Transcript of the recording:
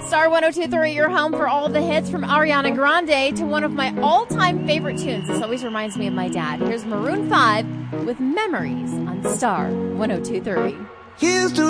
Star 102.3, your home for all the hits from Ariana Grande to one of my all-time favorite tunes. This always reminds me of my dad. Here's Maroon 5 with Memories on Star 102.3. Here's to